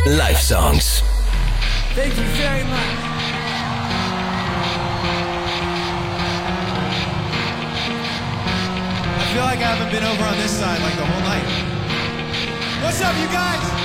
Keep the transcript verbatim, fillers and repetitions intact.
Live songs. Thank you very much. I feel like I haven't been over on this side like the whole night. What's up, you guys?